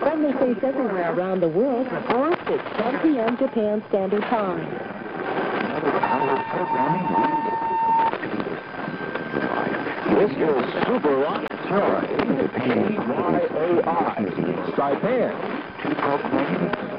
Friendly Face everywhere around the world reports it's 10 p.m. Japan Standard Time. This is Super Rock Troy, P-Y-A-I, Saipan.